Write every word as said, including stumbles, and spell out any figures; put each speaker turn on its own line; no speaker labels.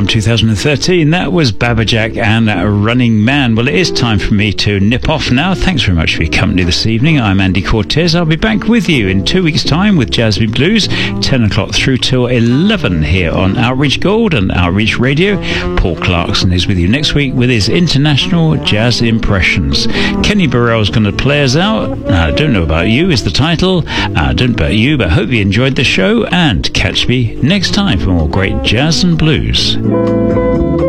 two thousand thirteen. That was Babajack and Running Man. Well, it is time for me to nip off now. Thanks very much for your company this evening. I'm Andy Cortez. I'll be back with you in two weeks' time with Jasmine Blues, ten o'clock through till eleven here on Outreach Gold and Outreach Radio. Paul Clarkson is with you next week with his International Jazz Impressions. Kenny Burrell's going to play us out. I don't know about you is the title. I don't know about you, but hope you enjoyed the show, and catch me next time for more great jazz and blues.